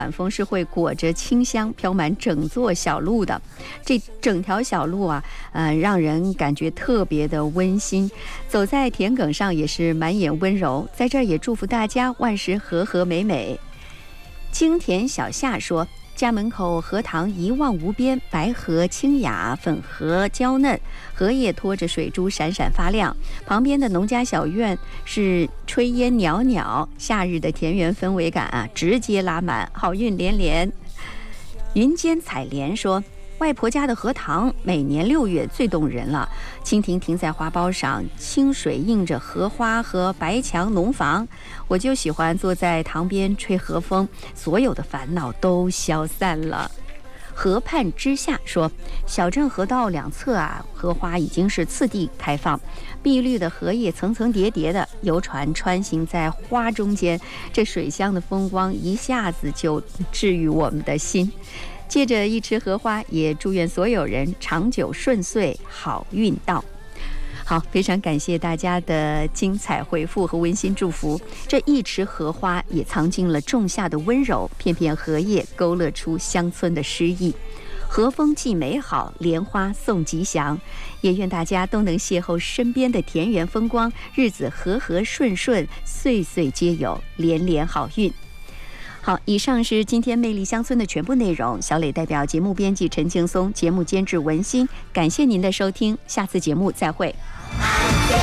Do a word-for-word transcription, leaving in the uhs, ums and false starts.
晚风是会裹着清香飘满整座小路的，这整条小路啊，呃，让人感觉特别的温馨。走在田埂上也是满眼温柔，在这儿也祝福大家万事和和美美。青田小夏说，家门口荷塘一望无边，白荷清雅，粉荷娇嫩，荷叶拖着水珠闪闪发亮。旁边的农家小院是炊烟袅袅，夏日的田园氛围感啊，直接拉满，好运连连。云间采莲说，外婆家的荷塘每年六月最动人了，蜻蜓停在花苞上，清水映着荷花和白墙农房，我就喜欢坐在塘边吹荷风，所有的烦恼都消散了。河畔之下说，小镇河道两侧啊，荷花已经是次第开放，碧绿的荷叶层层叠叠的，游船穿行在花中间，这水乡的风光一下子就治愈我们的心。借着一池荷花，也祝愿所有人长久顺遂，好运到。好，非常感谢大家的精彩回复和温馨祝福。这一池荷花也藏进了仲夏的温柔，片片荷叶勾勒出乡村的诗意。和风寄美好，莲花送吉祥，也愿大家都能邂逅身边的田园风光，日子和和顺顺，岁岁皆有连连好运。好，以上是今天魅力乡村的全部内容。小磊代表节目编辑陈劲松，节目监制文心，感谢您的收听，下次节目再会。